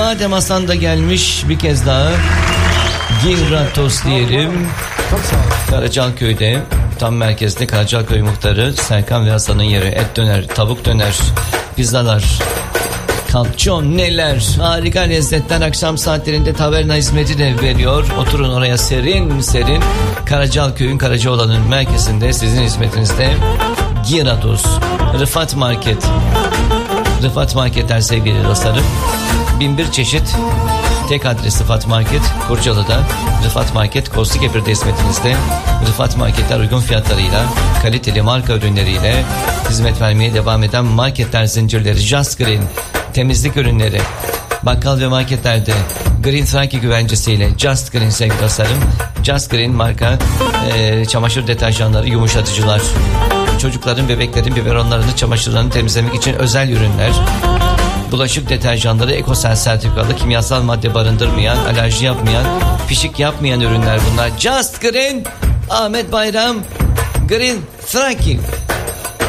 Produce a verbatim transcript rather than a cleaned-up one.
Madem Hasan da gelmiş, bir kez daha Giratos diyelim. Karacalköy'de, tam merkezde Karacalköy muhtarı Serkan ve Hasan'ın yeri. Et döner, tavuk döner, pizzalar, kalçon, neler, harika lezzetler akşam saatlerinde taverna hizmeti de veriyor. Oturun oraya serin serin. Karacalköy'ün Karacaoğlan'ın merkezinde sizin hizmetinizde Giratos. Rıfat Market. Rıfat Marketler sevgili dostlarım. Bin bir çeşit tek adres Rıfat Market Kurcalı'da. Rıfat Market Kostikepir'de hizmetinizde. Rıfat Marketler uygun fiyatlarıyla, kaliteli marka ürünleriyle hizmet vermeye devam eden marketler zincirleri. Just Green temizlik ürünleri, bakkal ve marketlerde Green Frankie güvencesiyle Just Green sevgili dostlarım. Just Green marka e, çamaşır deterjanları, yumuşatıcılar, çocukların, bebeklerin biberonlarını, çamaşırlarını temizlemek için özel ürünler, bulaşık deterjanları, Ekosel sertifikalı, kimyasal madde barındırmayan, alerji yapmayan, pişik yapmayan ürünler bunlar. Just Green, Ahmet Bayram, Green Frankie.